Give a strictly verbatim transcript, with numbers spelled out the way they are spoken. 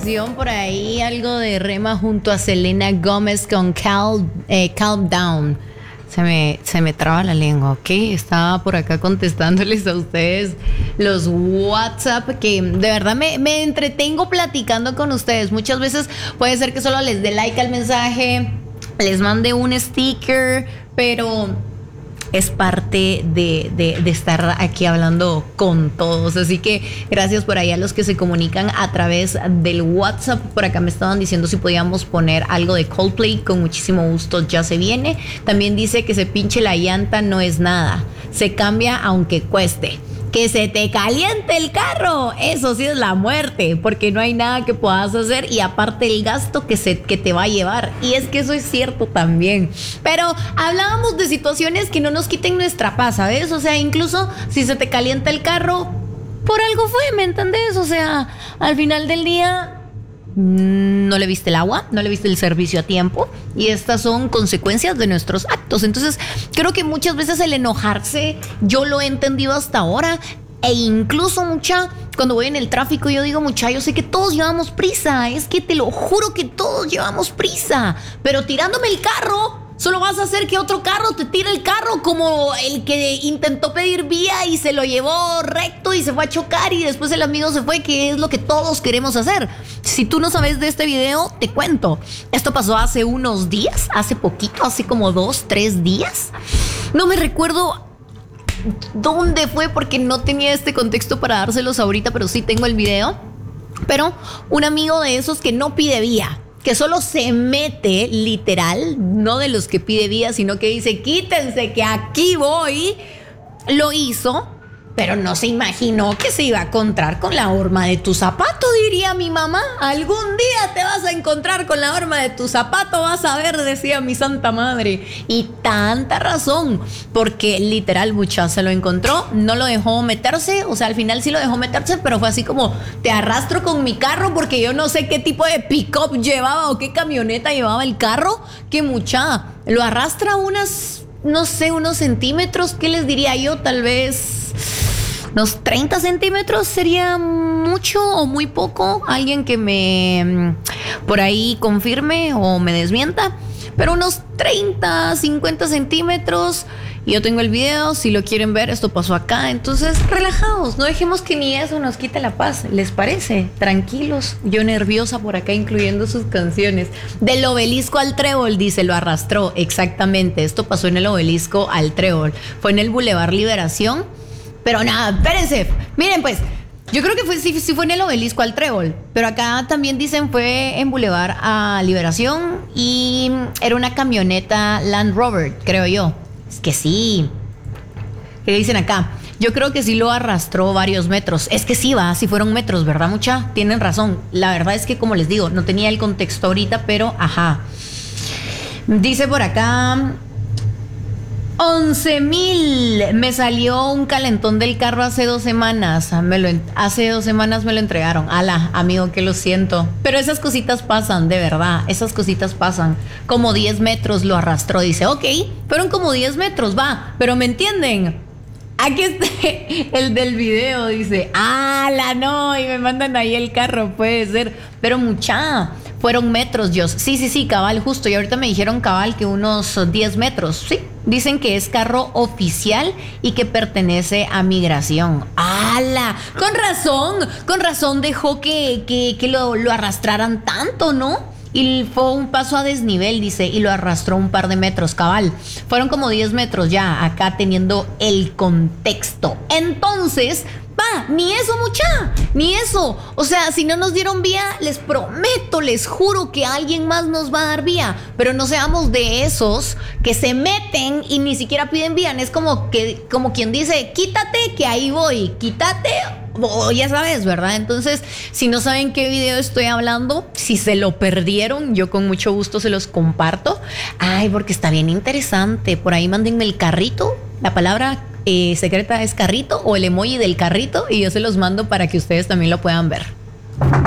canción por ahí, algo de Rema junto a Selena Gómez con Cal, eh, Calm Down. Se me, se me traba la lengua, ¿ok? Estaba por acá contestándoles a ustedes los WhatsApp, que de verdad me, me entretengo platicando con ustedes. Muchas veces puede ser que solo les dé like al mensaje, les mande un sticker, pero es parte de, de, de estar aquí hablando con todos. Así que gracias por ahí a los que se comunican a través del WhatsApp. Por acá me estaban diciendo si podíamos poner algo de Coldplay. Con muchísimo gusto, ya se viene. También dice que se pinche la llanta no es nada, se cambia aunque cueste. Que se te caliente el carro, eso sí es la muerte, porque no hay nada que puedas hacer, y aparte el gasto que, se, que te va a llevar. Y es que eso es cierto también. Pero hablábamos de situaciones que no nos quiten nuestra paz, ¿sabes? O sea, incluso si se te calienta el carro, por algo fue, ¿me entendés? O sea, al final del día no le viste el agua, no le viste el servicio a tiempo, y estas son consecuencias de nuestros actos. Entonces creo que muchas veces el enojarse, yo lo he entendido hasta ahora, e incluso mucha, cuando voy en el tráfico yo digo, mucha, yo sé que todos llevamos prisa, es que te lo juro que todos llevamos prisa, pero tirándome el carro solo vas a hacer que otro carro te tire el carro, como el que intentó pedir vía y se lo llevó recto y se fue a chocar y después el amigo se fue, que es lo que todos queremos hacer. Si tú no sabes de este video, te cuento. Esto pasó hace unos días, hace poquito, hace como dos, tres días. No me recuerdo dónde fue porque no tenía este contexto para dárselos ahorita, pero sí tengo el video. Pero un amigo de esos que no pide vía, que solo se mete, literal, no de los que pide vía, sino que dice, quítense que aquí voy, lo hizo, pero no se imaginó que se iba a encontrar con la horma de tu zapato, diría mi mamá. Algún día te vas a encontrar con la horma de tu zapato, vas a ver, decía mi santa madre. Y tanta razón, porque literal, mucha, se lo encontró, no lo dejó meterse, o sea, al final sí lo dejó meterse, pero fue así como, te arrastro con mi carro, porque yo no sé qué tipo de pick-up llevaba o qué camioneta llevaba el carro, que mucha, lo arrastra unas, no sé, unos centímetros, ¿qué les diría yo? Tal vez unos treinta centímetros, sería mucho o muy poco. Alguien que me por ahí confirme o me desmienta, pero unos treinta, cincuenta centímetros. Y yo tengo el video, si lo quieren ver, esto pasó acá. Entonces, relajados, no dejemos que ni eso nos quite la paz. ¿Les parece? Tranquilos. Yo nerviosa por acá, incluyendo sus canciones. Del obelisco al trébol, dice, lo arrastró. Exactamente, esto pasó en el obelisco al trébol. Fue en el Boulevard Liberación. Pero nada, espérense. Miren, pues, yo creo que fue, sí, sí fue en el obelisco al trébol. Pero acá también dicen fue en Boulevard a Liberación. Y era una camioneta Land Rover, creo yo. Es que sí. ¿Qué dicen acá? Yo creo que sí lo arrastró varios metros. Es que sí va, sí fueron metros, ¿verdad, mucha? Tienen razón. La verdad es que, como les digo, no tenía el contexto ahorita, pero ajá. Dice por acá, once mil. Me salió un calentón del carro hace dos semanas. Me lo, hace dos semanas me lo entregaron. Ala, amigo, que lo siento. Pero esas cositas pasan, de verdad. Esas cositas pasan. Como diez metros lo arrastró. Dice, ok, fueron como diez metros, va. Pero ¿me entienden? Aquí está el del video. Dice, ala, no. Y me mandan ahí el carro, puede ser. Pero mucha, fueron metros, Dios. Sí, sí, sí, cabal, justo. Y ahorita me dijeron cabal que unos diez metros. Sí, dicen que es carro oficial y que pertenece a migración. ¡Hala! Con razón, con razón dejó que, que, que lo, lo arrastraran tanto, ¿no? Y fue un paso a desnivel, dice, y lo arrastró un par de metros, cabal. Fueron como diez metros ya, acá teniendo el contexto. Entonces, va, ni eso, mucha, ni eso. O sea, si no nos dieron vía, les prometo, les juro que alguien más nos va a dar vía. Pero no seamos de esos que se meten y ni siquiera piden vía. Es como, que, como quien dice, quítate que ahí voy, quítate. O ya sabes, ¿verdad? Entonces, si no saben qué video estoy hablando, si se lo perdieron, yo con mucho gusto se los comparto. Ay, porque está bien interesante. Por ahí mándenme el carrito. La palabra eh, secreta es carrito o el emoji del carrito y yo se los mando para que ustedes también lo puedan ver.